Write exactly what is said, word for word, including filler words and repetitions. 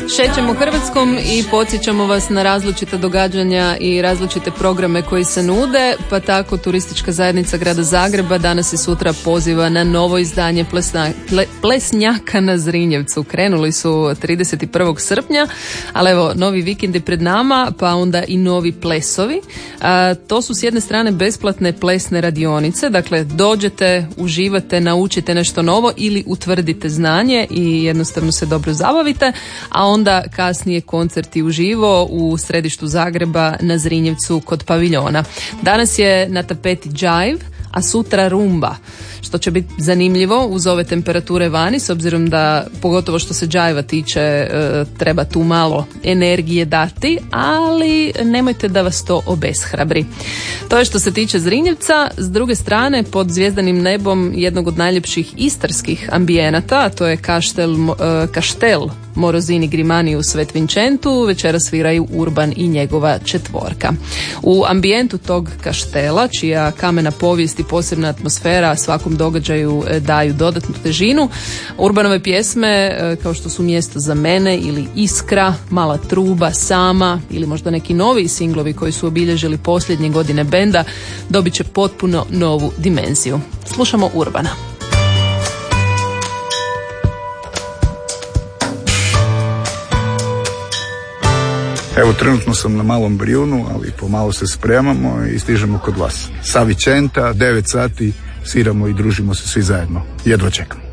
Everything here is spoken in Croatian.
Šećemo Hrvatskom i podsjećamo vas na različite događanja i različite programe koji se nude, pa tako Turistička zajednica Grada Zagreba danas i sutra poziva na novo izdanje plesna, ple, Plesnjaka na Zrinjevcu. Krenuli su trideset prvog srpnja, ali evo, novi vikend je pred nama, pa onda i novi plesovi. A, to su s jedne strane besplatne plesne radionice, dakle dođete, uživate, naučite nešto novo ili utvrdite znanje i jednostavno se dobro zabavite, a onda kasnije koncerti uživo u središtu Zagreba na Zrinjevcu kod paviljona. Danas je na tapeti džajv, a sutra rumba, što će biti zanimljivo uz ove temperature vani, s obzirom da, pogotovo što se džajva tiče, e, treba tu malo energije dati, ali nemojte da vas to obeshrabri. To je što se tiče Zrinjevca. S druge strane, pod zvjezdanim nebom jednog od najljepših istarskih ambijenata, a to je kaštel, e, kaštel Morozini Grimani u Svet Vincentu, večera sviraju Urban i njegova četvorka. U ambijentu tog kaštela, čija kamena povijest i posebna atmosfera svakom događaju daju dodatnu težinu, Urbanove pjesme kao što su Mjesto za mene ili Iskra, Mala truba, Sama ili možda neki novi singlovi koji su obilježili posljednje godine benda dobit će potpuno novu dimenziju. Slušamo Urbana. Evo, trenutno sam na Malom Brijunu, ali pomalo se spremamo i stižemo kod vas. Sa Vicenta, devet sati, sviramo i družimo se svi zajedno. Jedva čekam.